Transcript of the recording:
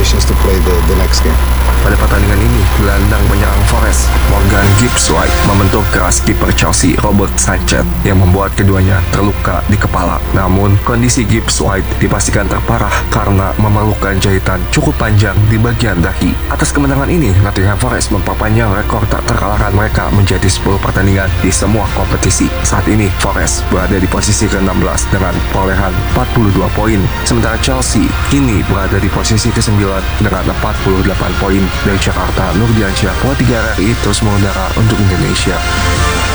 preparations to play the next game. Pada pertandingan ini, gelandang penyerang Forest, Morgan Gibbs-White, membentur keras kiper Chelsea, Robert Sanchez, yang membuat keduanya terluka di kepala. Namun, kondisi Gibbs-White dipastikan terparah karena memerlukan jahitan cukup panjang di bagian dahi. Atas kemenangan ini, Nottingham Forest memperpanjang rekor tak terkalahkan mereka menjadi 10 pertandingan di semua kompetisi. Saat ini, Forest berada di posisi ke-16 dengan perolehan 42 poin, sementara Chelsea kini berada di posisi ke-9 dengan 48 poin. Dari Jakarta, Nurdiansyah, Pro 3 RRI terus mengudara untuk Indonesia.